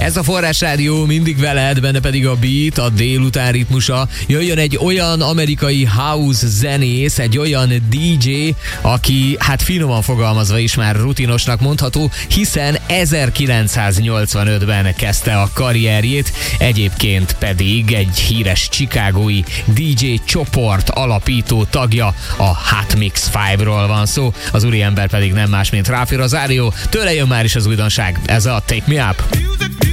Ez a Forrás Rádió, mindig veled, benne pedig a beat, a délután ritmusa. Jöjjön egy olyan amerikai house zenész, egy olyan DJ, aki hát finoman fogalmazva is már rutinosnak mondható, hiszen 1985-ben kezdte a karrierjét, egyébként pedig egy híres chicagói DJ csoport alapító tagja, a Hot Mix 5-ról van szó, az úriember pedig nem más, mint Raffi Rosario, tőle jön már is az újdonság, ez a Take Me Up.